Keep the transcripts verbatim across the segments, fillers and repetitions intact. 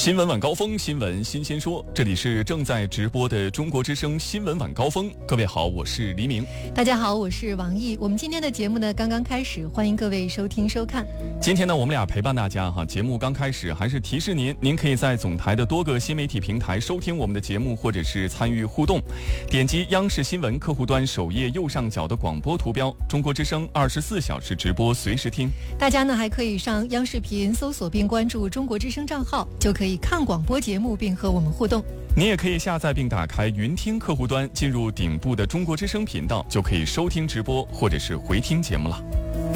新闻晚高峰，新闻新鲜说，这里是正在直播的中国之声新闻晚高峰。各位好，我是黎明。 大家好，我是王毅。我们今天的节目呢刚刚开始，欢迎各位收听收看。 今天呢我们俩陪伴大家哈，节目刚开始还是提示您，您可以在总台的多个新媒体平台收听我们的节目，或者是参与互动。点击央视新闻客户端首页右上角的广播图标，中国之声二十四小时直播，随时听。 大家呢还可以上央视频搜索并关注中国之声账号，就可以看广播节目并和我们互动。 你也可以下载并打开云听客户端，进入顶部的中国之声频道，就可以收听直播或者是回听节目了。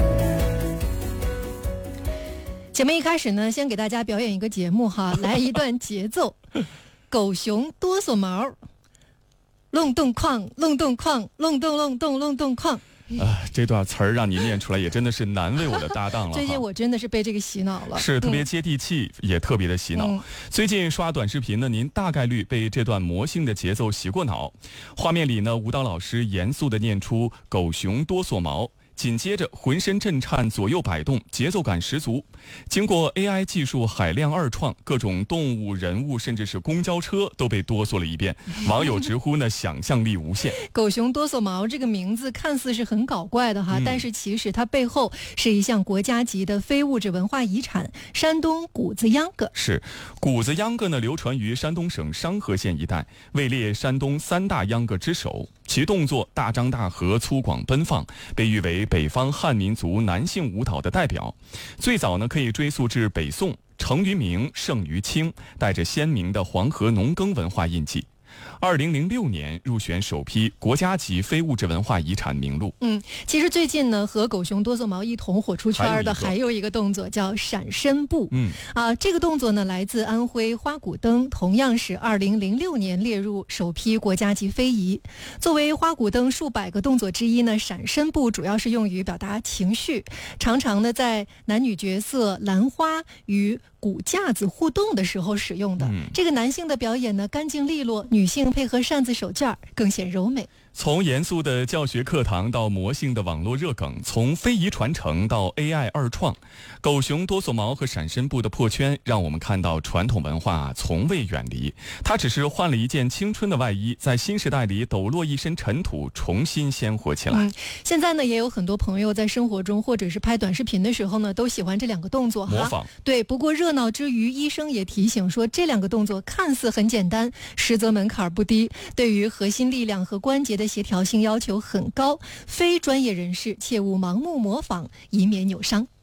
节目一开始呢，先给大家表演一个节目哈，来一段节奏。狗熊哆嗦毛，隆咚哐，隆咚哐，隆咚隆咚隆咚哐。 啊，这段词儿让你念出来，也真的是难为我的搭档了。 最近我真的是被这个洗脑了， 是特别接地气，嗯、也特别的洗脑。嗯、最近刷短视频呢，您大概率被这段魔性的节奏洗过脑。画面里呢，舞蹈老师严肃地念出“狗熊哆嗦毛”。紧接着浑身震颤，左右摆动，节奏感十足。经过 A I 技术海量二创，各种动物、人物，甚至是公交车都被哆嗦了一遍。网友直呼呢，想象力无限。 狗熊哆嗦毛这个名字看似是很搞怪的哈，嗯、但是其实它背后是一项国家级的非物质文化遗产——山东谷子秧歌。 是，谷子秧歌呢，流传于山东省商河县一带，位列山东三大秧歌之首。其动作大张大合、粗犷奔放，被誉为北方汉民族男性舞蹈的代表。最早呢，可以追溯至北宋，成于明，盛于清，带着鲜明的黄河农耕文化印记。二零零六年入选首批国家级非物质文化遗产名录。 嗯，其实最近呢，和狗熊哆嗦毛一同火出圈的还有一个动作叫闪身步。嗯，啊，这个动作呢来自安徽花鼓灯，同样是二零零六年列入首批国家级非遗。作为花鼓灯数百个动作之一呢，闪身步主要是用于表达情绪，常常呢在男女角色兰花与鼓架子互动的时候使用的。嗯、这个男性的表演呢干净利落，女性配合扇子手绢更显柔美。 从严肃的教学课堂到魔性的网络热梗，从非遗传承到 A I 二创，狗熊哆嗦毛和闪身步的破圈，让我们看到传统文化从未远离，它只是换了一件青春的外衣，在新时代里抖落一身尘土，重新鲜活起来。嗯、 现在呢，也有很多朋友在生活中或者是拍短视频的时候呢，都喜欢这两个动作模仿。 对，不过热闹之余，医生也提醒说，这两个动作看似很简单，实则门槛不低，对于核心力量和关节的协调性要求很高，非专业人士切勿盲目模仿，以免扭伤。